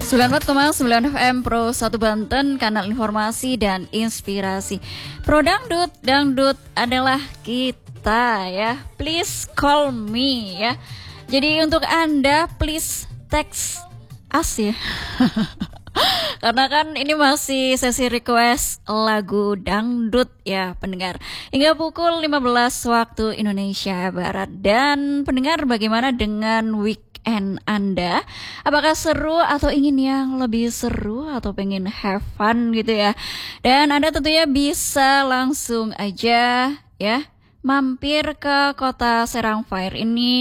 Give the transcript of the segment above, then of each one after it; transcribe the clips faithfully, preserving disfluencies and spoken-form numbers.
sembilan puluh empat koma sembilan F M Pro satu Banten, kanal informasi dan inspirasi. Pro Dangdut, dangdut adalah kita ya. Please call me ya. Jadi untuk Anda please text us ya. Karena kan ini masih sesi request lagu dangdut ya pendengar. Hingga pukul lima belas waktu Indonesia Barat. Dan pendengar, bagaimana dengan weekend Anda? Apakah seru atau ingin yang lebih seru atau pengen have fun gitu ya? Dan Anda tentunya bisa langsung aja ya mampir ke kota Serang Fair ini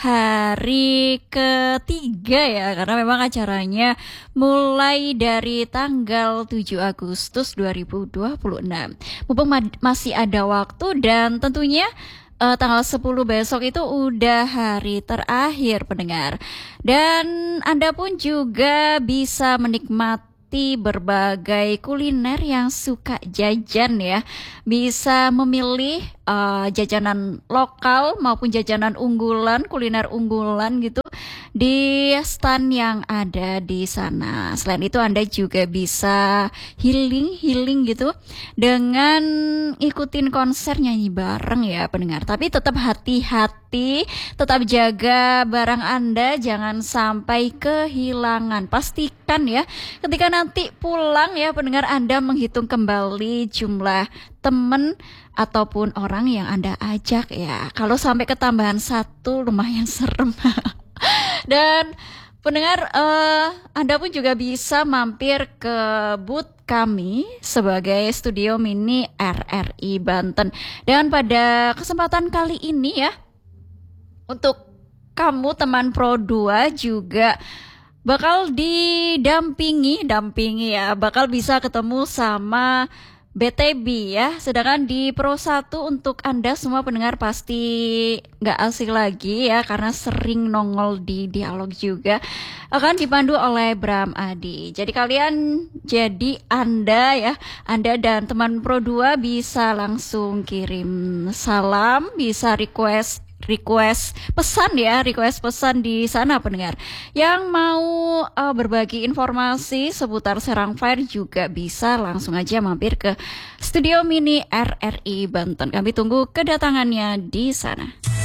hari ketiga ya, karena memang acaranya mulai dari tanggal tujuh Agustus dua ribu dua puluh enam. Mumpung ma- masih ada waktu dan tentunya uh, tanggal sepuluh besok itu udah hari terakhir pendengar. Dan Anda pun juga bisa menikmati berbagai kuliner yang suka jajan ya. Bisa memilih uh, jajanan lokal maupun jajanan unggulan, kuliner unggulan gitu di stand yang ada di sana. Selain itu Anda juga bisa healing-healing gitu dengan ikutin konser nyanyi bareng ya pendengar. Tapi tetap hati-hati, tetap jaga barang Anda jangan sampai kehilangan. Pastikan ya ketika nanti pulang ya pendengar, Anda menghitung kembali jumlah teman ataupun orang yang Anda ajak ya. Kalau sampai ketambahan satu lumayan serem. Dan pendengar, uh, Anda pun juga bisa mampir ke booth kami sebagai studio mini R R I Banten. Dan pada kesempatan kali ini ya, untuk kamu teman Pro dua juga bakal didampingi, dampingi ya, bakal bisa ketemu sama B T B ya. Sedangkan di Pro satu untuk Anda semua pendengar pasti gak asing lagi ya, karena sering nongol di dialog juga, akan dipandu oleh Bram Adi. Jadi kalian, jadi Anda ya, Anda dan teman Pro dua bisa langsung kirim salam, bisa request request pesan ya, request pesan di sana pendengar. Yang mau uh, berbagi informasi seputar Serang Fair juga bisa langsung aja mampir ke studio mini R R I Banten. Kami tunggu kedatangannya di sana.